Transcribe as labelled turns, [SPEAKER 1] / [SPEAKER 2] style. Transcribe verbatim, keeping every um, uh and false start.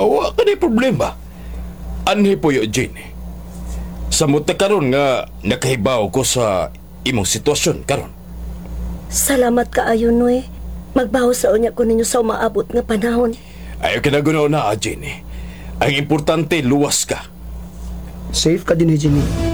[SPEAKER 1] wa ka na problema. Anhi po yo, Jane. Samot na karon nga nakahibaw ko sa imong sitwasyon karon.
[SPEAKER 2] Salamat kaayo, Noy. Magbaho sa unya ko ninyo sa umaabot nga panahon.
[SPEAKER 1] Ayaw kinagunaw na, Jane. Ang importante, luwas ka.
[SPEAKER 3] Safe ka din, eh, Jenny.